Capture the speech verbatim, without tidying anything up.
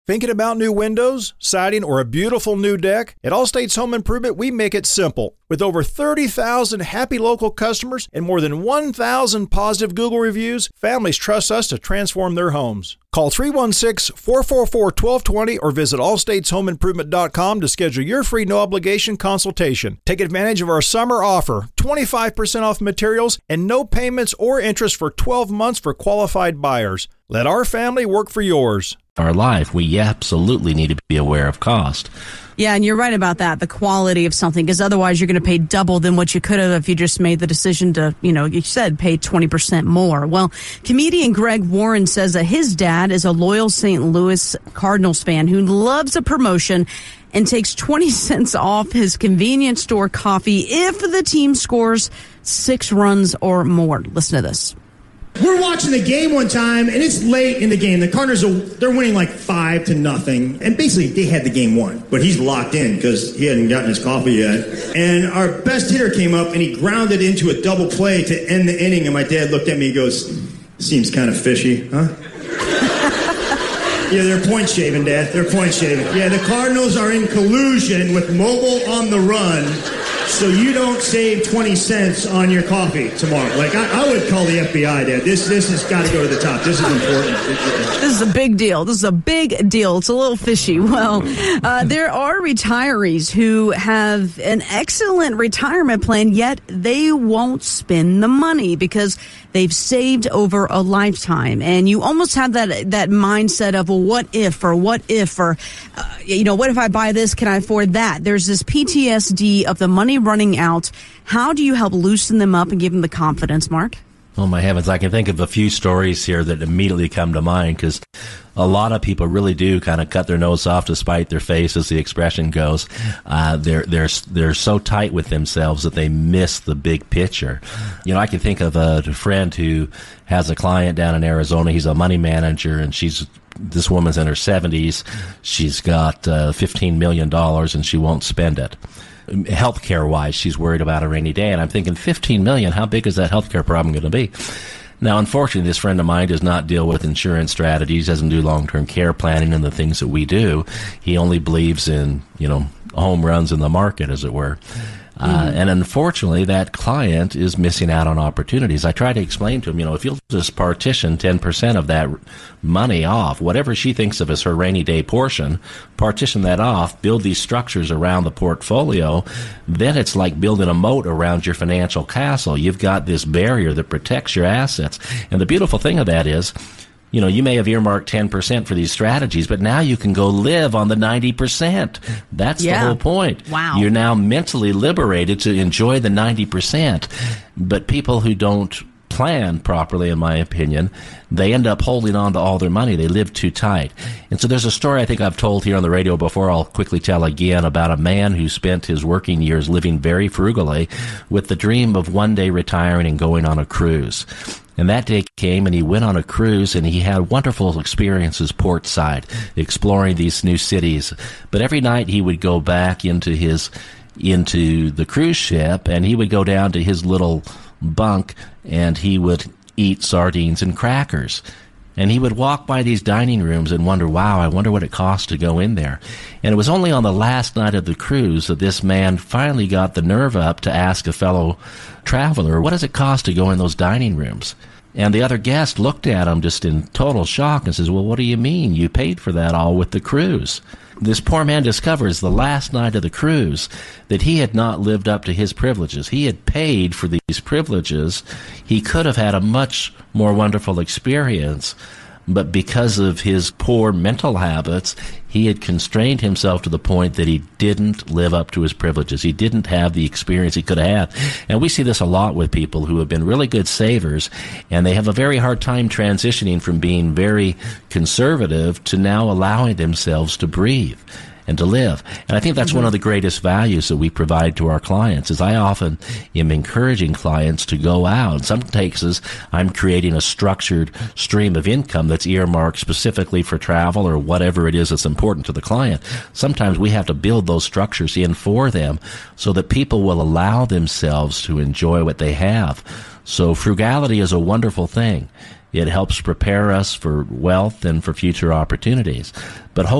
Thinking about new windows, siding, or a beautiful new deck? At Allstate's Home Improvement, we make it simple. With over thirty thousand happy local customers and more than one thousand positive Google reviews, families trust us to transform their homes. Call three one six, four four four, one two two zero or visit all states home improvement dot com to schedule your free no-obligation consultation. Take advantage of our summer offer, twenty-five percent off materials and no payments or interest for twelve months for qualified buyers. Let our family work for yours. Our life, we absolutely need to be aware of cost. Yeah, and you're right about that, the quality of something, because otherwise you're going to pay double than what you could have if you just made the decision to, you know, you said pay twenty percent more. Well, comedian Greg Warren says that his dad is a loyal Saint Louis Cardinals fan who loves a promotion and takes twenty cents off his convenience store coffee if the team scores six runs or more. Listen to this. We're watching the game one time, and it's late in the game. The Cardinals, are they're winning like five to nothing. And basically, they had the game won. But he's locked in because he hadn't gotten his coffee yet. And our best hitter came up, and he grounded into a double play to end the inning. And my dad looked at me and goes, seems kind of fishy, huh? Yeah, they're point shaving, Dad. They're point shaving. Yeah, the Cardinals are in collusion with Mobile on the Run, so you don't save twenty cents on your coffee tomorrow. Like, I, I would call the F B I, Dad. This this has got to go to the top. This is important. This is a big deal. This is a big deal. It's a little fishy. Well, uh, there are retirees who have an excellent retirement plan, yet they won't spend the money because they've saved over a lifetime. And you almost have that that mindset of, well, what if, or what if, or, uh, you know, what if I buy this? Can I afford that? There's this P T S D of the money running out. How do you help loosen them up and give them the confidence, Mark? Oh, my heavens. I can think of a few stories here that immediately come to mind because a lot of people really do kind of cut their nose off to spite their face, as the expression goes. Uh, they're, they're, they're so tight with themselves that they miss the big picture. You know, I can think of a friend who has a client down in Arizona. He's a money manager, and she's this woman's in her seventies. She's got uh, fifteen million dollars, and she won't spend it. Healthcare wise, she's worried about a rainy day, and I'm thinking fifteen million, how big is that healthcare problem going to be? Now, unfortunately, this friend of mine does not deal with insurance strategies, doesn't do long-term care planning and the things that we do. He only believes in, you know, home runs in the market, as it were. Uh, and unfortunately, that client is missing out on opportunities. I try to explain to him, you know, if you'll just partition ten percent of that money off, whatever she thinks of as her rainy day portion, partition that off, build these structures around the portfolio, then it's like building a moat around your financial castle. You've got this barrier that protects your assets. And the beautiful thing of that is, you know, you may have earmarked ten percent for these strategies, but now you can go live on the ninety percent. That's yeah. the whole point. Wow. You're now mentally liberated to enjoy the ninety percent. But people who don't plan properly, in my opinion, they end up holding on to all their money. They live too tight. And so there's a story I think I've told here on the radio before. I'll quickly tell again about a man who spent his working years living very frugally with the dream of one day retiring and going on a cruise. And that day came, and he went on a cruise, and he had wonderful experiences port side, exploring these new cities. But every night he would go back into his into the cruise ship, and he would go down to his little bunk, and he would eat sardines and crackers. And he would walk by these dining rooms and wonder, wow, I wonder what it costs to go in there. And it was only on the last night of the cruise that this man finally got the nerve up to ask a fellow traveler, what does it cost to go in those dining rooms? And the other guest looked at him just in total shock and says, well, what do you mean? You paid for that all with the cruise. This poor man discovers the last night of the cruise that he had not lived up to his privileges. He had paid for these privileges. He could have had a much more wonderful experience, but because of his poor mental habits, he had constrained himself to the point that he didn't live up to his privileges. He didn't have the experience he could have had. And we see this a lot with people who have been really good savers, and they have a very hard time transitioning from being very conservative to now allowing themselves to breathe and to live. And I think that's mm-hmm. one of the greatest values that we provide to our clients, is I often am encouraging clients to go out. In some cases, I'm creating a structured stream of income that's earmarked specifically for travel or whatever it is that's important to the client. Sometimes we have to build those structures in for them so that people will allow themselves to enjoy what they have. So frugality is a wonderful thing. It helps prepare us for wealth and for future opportunities. But